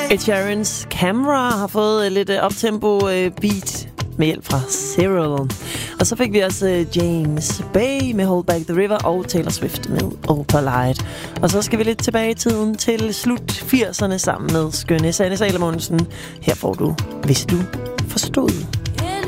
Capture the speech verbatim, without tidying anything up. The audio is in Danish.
Ed Sheeran's Camera har fået lidt optempo beat med hjælp fra Cyril. Og så fik vi også James Bay med Hold Back the River og Taylor Swift med Opalite. Og så skal vi lidt tilbage i tiden til slut firserne sammen med skønne Sanne Salomonsen. Her får du Hvis du forstod.